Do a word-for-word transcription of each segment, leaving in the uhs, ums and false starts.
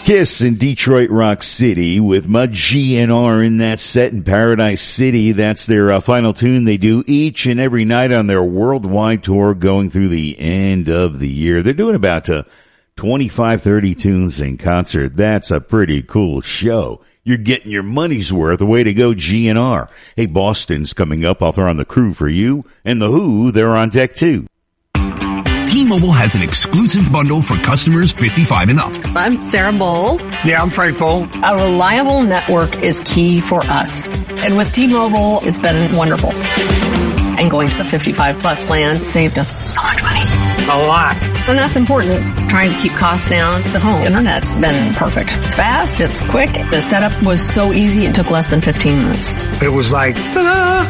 Kiss in Detroit Rock City with Mud G N R in that set in Paradise City. That's their uh, final tune they do each and every night on their worldwide tour going through the end of the year. They're doing about uh, twenty-five, thirty tunes in concert. That's a pretty cool show. You're getting your money's worth. Way to go, G N R. Hey, Boston's coming up. I'll throw on the crew for you. And The Who, they're on deck too. T-Mobile has an exclusive bundle for customers fifty-five and up. I'm Sarah Bowl. Yeah, I'm Frank Bowl. A reliable network is key for us. And with T-Mobile, it's been wonderful. And going to the fifty-five plus plan saved us so much money. A lot. And that's important. Trying to keep costs down. The home internet's been perfect. It's fast. It's quick. The setup was so easy. It took less than fifteen minutes. It was like, ta-da!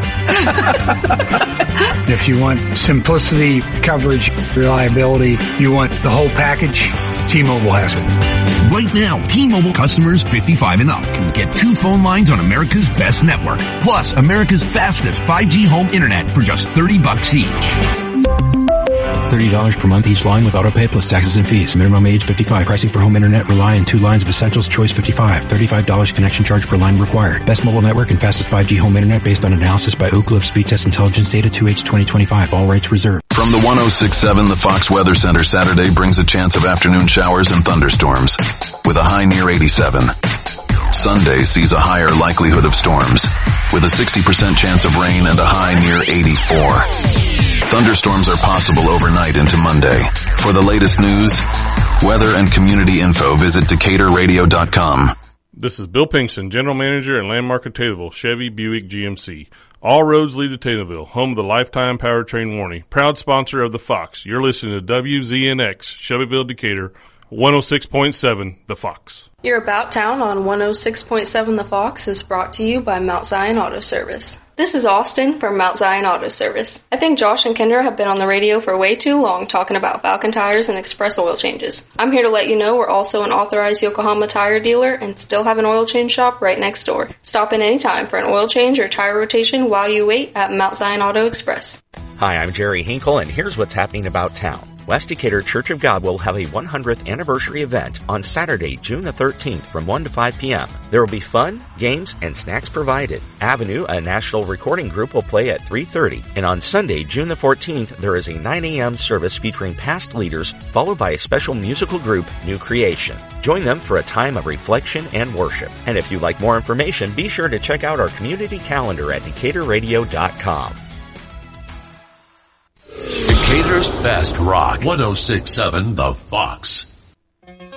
If you want simplicity, coverage, reliability, you want the whole package, T-Mobile has it. Right now, T-Mobile customers fifty-five and up can get two phone lines on America's best network, plus America's fastest five G home internet for just thirty bucks each. thirty dollars per month each line with autopay plus taxes and fees. Minimum age fifty-five. Pricing for home internet rely on two lines of Essentials Choice fifty-five. thirty-five dollars connection charge per line required. Best mobile network and fastest five G home internet based on analysis by Ookla of Speed Test Intelligence Data two H twenty twenty-five. All rates reserved. From the one oh six point seven, the Fox Weather Center, Saturday brings a chance of afternoon showers and thunderstorms with a high near eighty-seven. Sunday sees a higher likelihood of storms with a sixty percent chance of rain and a high near eighty-four. Thunderstorms are possible overnight into Monday. For the latest news, weather, and community info, visit Decatur Radio dot com. This is Bill Pinkston, General Manager and Landmark of Taylorville, Chevy Buick G M C. All roads lead to Taylorville, home of the lifetime powertrain warranty. Proud sponsor of the Fox. You're listening to W Z N X, Shelbyville, Decatur, one oh six point seven, The Fox. Your About Town on one oh six point seven The Fox is brought to you by Mount Zion Auto Service. This is Austin from Mount Zion Auto Service. I think Josh and Kendra have been on the radio for way too long talking about Falcon tires and express oil changes. I'm here to let you know we're also an authorized Yokohama tire dealer and still have an oil change shop right next door. Stop in anytime for an oil change or tire rotation while you wait at Mount Zion Auto Express. Hi, I'm Jerry Hinkle, and here's what's happening about town. West Decatur Church of God will have a one hundredth anniversary event on Saturday, June the thirteenth from one to five p.m. There will be fun, games, and snacks provided. Avenue, a national recording group, will play at three thirty. And on Sunday, June the fourteenth, there is a nine a.m. service featuring past leaders, followed by a special musical group, New Creation. Join them for a time of reflection and worship. And if you'd like more information, be sure to check out our community calendar at Decatur Radio dot com. Decatur's best rock. one oh six point seven The Fox.